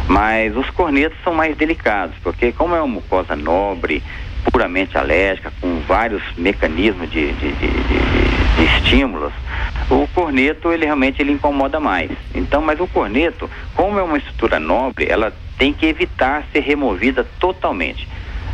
Mas os cornetos são mais delicados, porque como é uma mucosa nobre, puramente alérgica, com vários mecanismos de estímulos, o corneto ele realmente incomoda mais. Então, mas o corneto, como é uma estrutura nobre, ela tem que evitar ser removida totalmente.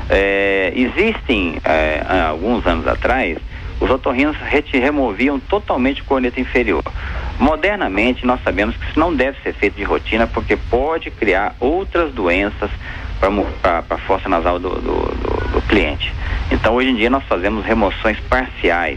Existem, há alguns anos atrás, os otorrinos removiam totalmente o corneto inferior. Modernamente, nós sabemos que isso não deve ser feito de rotina, porque pode criar outras doenças para a fossa nasal do cliente. Então, hoje em dia, nós fazemos remoções parciais.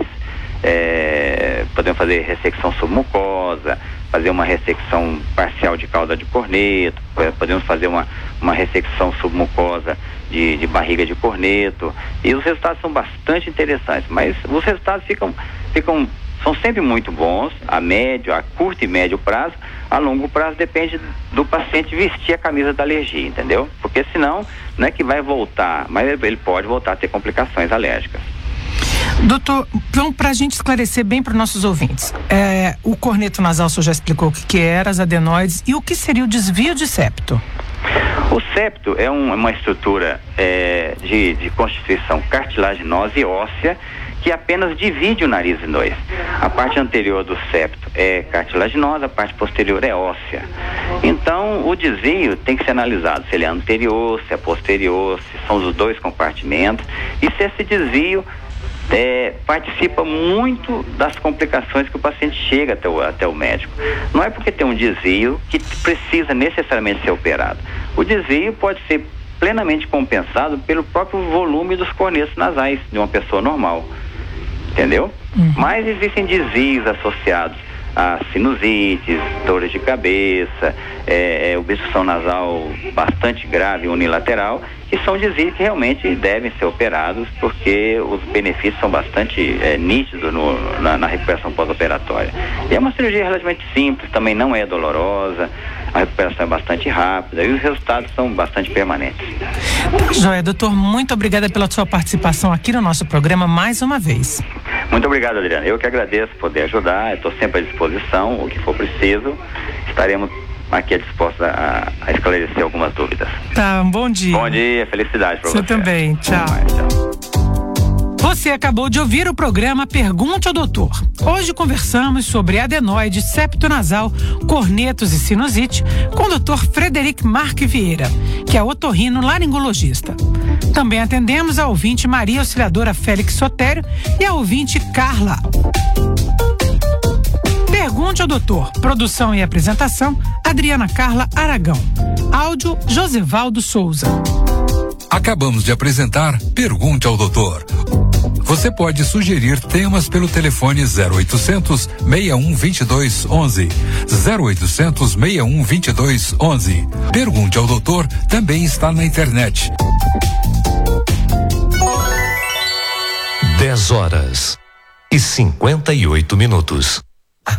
Podemos fazer ressecção submucosa, fazer uma ressecção parcial de cauda de corneto, podemos fazer uma ressecção submucosa de barriga de corneto, e os resultados são bastante interessantes, mas os resultados são sempre muito bons, a médio, a curto e médio prazo. A longo prazo depende do paciente vestir a camisa da alergia, entendeu? Porque senão não é que vai voltar, mas ele pode voltar a ter complicações alérgicas. Doutor, então, para a gente esclarecer bem para os nossos ouvintes, o corneto nasal, o senhor já explicou o que era, as adenoides, e o que seria o desvio de septo? O septo é uma estrutura de constituição cartilaginosa e óssea que apenas divide o nariz em dois. A parte anterior do septo é cartilaginosa, a parte posterior é óssea. Então, o desvio tem que ser analisado se ele é anterior, se é posterior, se são os dois compartimentos, e se esse desvio participa muito das complicações que o paciente chega até o médico. Não é porque tem um desvio que precisa necessariamente ser operado. O desvio pode ser plenamente compensado pelo próprio volume dos cornetos nasais de uma pessoa normal, entendeu? Mas existem desvios associados a sinusites, dores de cabeça, obstrução nasal bastante grave unilateral, que são desvios que realmente devem ser operados, porque os benefícios são bastante nítidos na recuperação pós-operatória. E é uma cirurgia relativamente simples, também não é dolorosa, a recuperação é bastante rápida e os resultados são bastante permanentes. Joia, doutor, muito obrigada pela sua participação aqui no nosso programa mais uma vez. Muito obrigado, Adriana. Eu que agradeço poder ajudar, estou sempre à disposição, o que for preciso, estaremos aqui dispostos a esclarecer algumas dúvidas. Tá, bom dia. Bom dia, felicidade para você. Você também, tchau. Você acabou de ouvir o programa Pergunte ao Doutor. Hoje conversamos sobre adenoide, septo nasal, cornetos e sinusite com o Dr. Frederic Marque Vieira, que é otorrino-laringologista. Também atendemos a ouvinte Maria Auxiliadora Félix Sotério e a ouvinte Carla. Pergunte ao Doutor. Produção e apresentação, Adriana Carla Aragão. Áudio, Josevaldo Souza. Acabamos de apresentar Pergunte ao Doutor. Você pode sugerir temas pelo telefone 0800 61 22 11. 0800 61 22 11. Pergunte ao Doutor também está na internet. 10h58.